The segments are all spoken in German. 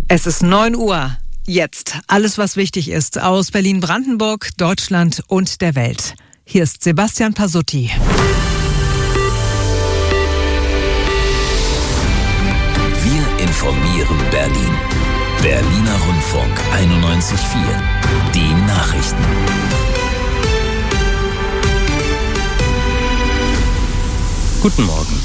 Es ist 9 Uhr. Jetzt alles, was wichtig ist aus Berlin-Brandenburg, Deutschland und der Welt. Hier ist Sebastian Pasutti. Wir informieren Berlin. Berliner Rundfunk 91.4. Die Nachrichten. Guten Morgen.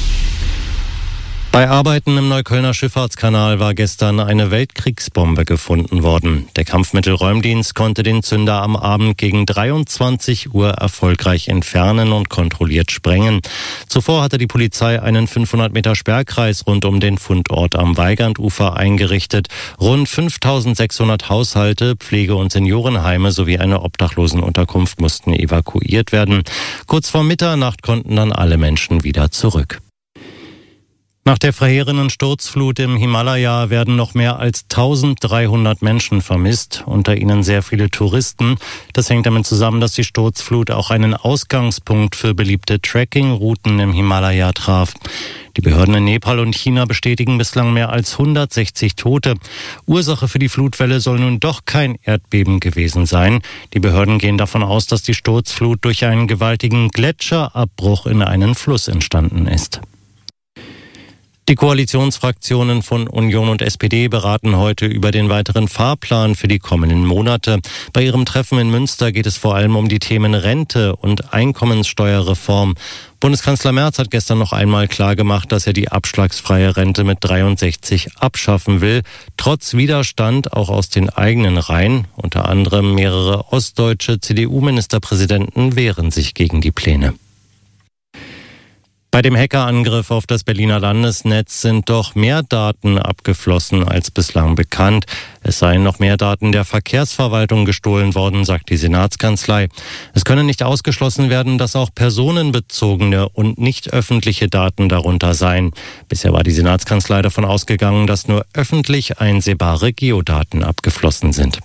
Bei Arbeiten im Neuköllner Schifffahrtskanal war gestern eine Weltkriegsbombe gefunden worden. Der Kampfmittelräumdienst konnte den Zünder am Abend gegen 23 Uhr erfolgreich entfernen und kontrolliert sprengen. Zuvor hatte die Polizei einen 500 Meter Sperrkreis rund um den Fundort am Weigandufer eingerichtet. Rund 5.600 Haushalte, Pflege- und Seniorenheime sowie eine Obdachlosenunterkunft mussten evakuiert werden. Kurz vor Mitternacht konnten dann alle Menschen wieder zurück. Nach der verheerenden Sturzflut im Himalaya werden noch mehr als 1.300 Menschen vermisst, unter ihnen sehr viele Touristen. Das hängt damit zusammen, dass die Sturzflut auch einen Ausgangspunkt für beliebte Trekkingrouten im Himalaya traf. Die Behörden in Nepal und China bestätigen bislang mehr als 160 Tote. Ursache für die Flutwelle soll nun doch kein Erdbeben gewesen sein. Die Behörden gehen davon aus, dass die Sturzflut durch einen gewaltigen Gletscherabbruch in einen Fluss entstanden ist. Die Koalitionsfraktionen von Union und SPD beraten heute über den weiteren Fahrplan für die kommenden Monate. Bei ihrem Treffen in Münster geht es vor allem um die Themen Rente und Einkommenssteuerreform. Bundeskanzler Merz hat gestern noch einmal klargemacht, dass er die abschlagsfreie Rente mit 63 abschaffen will, trotz Widerstand auch aus den eigenen Reihen. Unter anderem mehrere ostdeutsche CDU-Ministerpräsidenten wehren sich gegen die Pläne. Bei dem Hackerangriff auf das Berliner Landesnetz sind doch mehr Daten abgeflossen als bislang bekannt. Es seien noch mehr Daten der Verkehrsverwaltung gestohlen worden, sagt die Senatskanzlei. Es könne nicht ausgeschlossen werden, dass auch personenbezogene und nicht öffentliche Daten darunter seien. Bisher war die Senatskanzlei davon ausgegangen, dass nur öffentlich einsehbare Geodaten abgeflossen sind.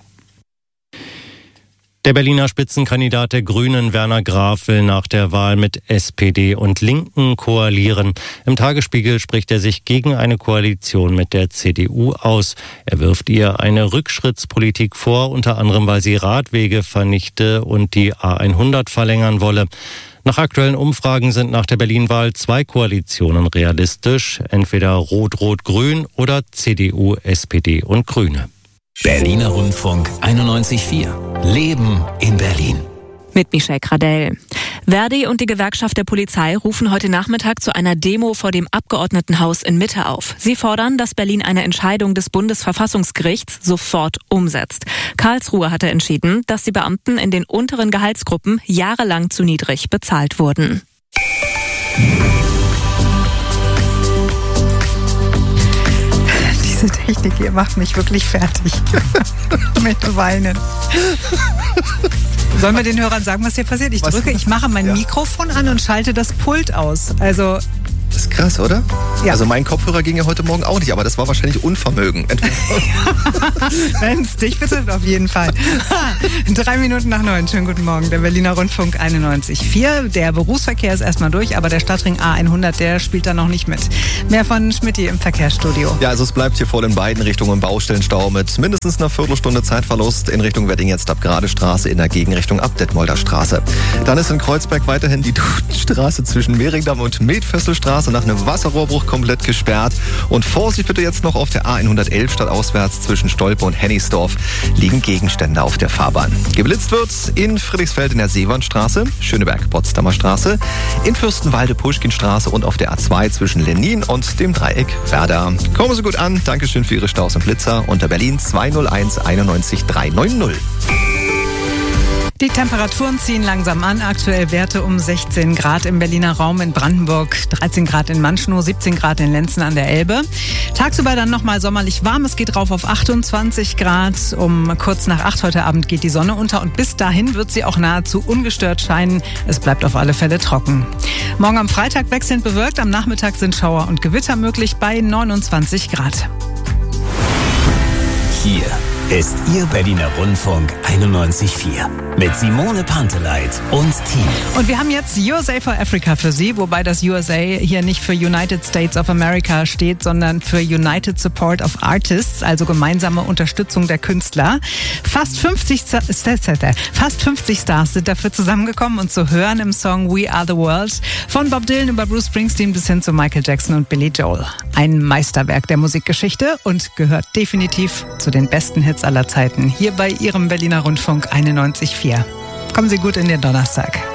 Der Berliner Spitzenkandidat der Grünen, Werner Graf, will nach der Wahl mit SPD und Linken koalieren. Im Tagesspiegel spricht er sich gegen eine Koalition mit der CDU aus. Er wirft ihr eine Rückschrittspolitik vor, unter anderem, weil sie Radwege vernichte und die A100 verlängern wolle. Nach aktuellen Umfragen sind nach der Berlin-Wahl 2 Koalitionen realistisch, entweder Rot-Rot-Grün oder CDU, SPD und Grüne. Berliner Rundfunk 91.4. Leben in Berlin. Mit Michelle Gradell. Verdi und die Gewerkschaft der Polizei rufen heute Nachmittag zu einer Demo vor dem Abgeordnetenhaus in Mitte auf. Sie fordern, dass Berlin eine Entscheidung des Bundesverfassungsgerichts sofort umsetzt. Karlsruhe hatte entschieden, dass die Beamten in den unteren Gehaltsgruppen jahrelang zu niedrig bezahlt wurden. Diese Technik hier macht mich wirklich fertig. Ich möchte weinen. Sollen wir den Hörern sagen, was hier passiert? Ich mache mein Mikrofon an und schalte das Pult aus. Also das ist krass, oder? Ja. Also mein Kopfhörer ging ja heute Morgen auch nicht, aber das war wahrscheinlich Unvermögen. Wenn es dich betrifft, auf jeden Fall. 3 Minuten nach 9. Schönen guten Morgen. Der Berliner Rundfunk 91.4. Der Berufsverkehr ist erstmal durch, aber der Stadtring A100, der spielt da noch nicht mit. Mehr von Schmitty im Verkehrsstudio. Ja, also es bleibt hier vor in beiden Richtungen Baustellenstau mit mindestens einer Viertelstunde Zeitverlust in Richtung Wedding jetzt ab Gradestraße, in der Gegenrichtung ab Detmolder Straße. Dann ist in Kreuzberg weiterhin die Dudenstraße zwischen Mehringdamm und Metfesselstraße nach einem Wasserrohrbruch komplett gesperrt. Und Vorsicht bitte jetzt noch auf der A111 stadtauswärts zwischen Stolpe und Hennigsdorf liegen Gegenstände auf der Fahrbahn. Geblitzt wird in Friedrichsfeld in der Seewandstraße, Schöneberg-Potsdamer Straße, in Fürstenwalde Puschkinstraße und auf der A2 zwischen Lenin und dem Dreieck Werder. Kommen Sie gut an. Dankeschön für Ihre Staus und Blitzer unter Berlin 201 91 390. Die Temperaturen ziehen langsam an. Aktuell Werte um 16 Grad im Berliner Raum, in Brandenburg 13 Grad in Manschnow, 17 Grad in Lenzen an der Elbe. Tagsüber dann nochmal sommerlich warm. Es geht rauf auf 28 Grad. Um kurz nach 8 heute Abend geht die Sonne unter und bis dahin wird sie auch nahezu ungestört scheinen. Es bleibt auf alle Fälle trocken. Morgen am Freitag wechselnd bewölkt. Am Nachmittag sind Schauer und Gewitter möglich bei 29 Grad. Hier ist Ihr Berliner Rundfunk 91.4 mit Simone Panteleit und Team. Und wir haben jetzt USA for Africa für Sie, wobei das USA hier nicht für United States of America steht, sondern für United Support of Artists, also gemeinsame Unterstützung der Künstler. Fast 50 Stars sind dafür zusammengekommen und zu hören im Song We Are the World, von Bob Dylan über Bruce Springsteen bis hin zu Michael Jackson und Billy Joel. Ein Meisterwerk der Musikgeschichte und gehört definitiv zu den besten Hits aller Zeiten, hier bei Ihrem Berliner Rundfunk 91.4. Kommen Sie gut in den Donnerstag.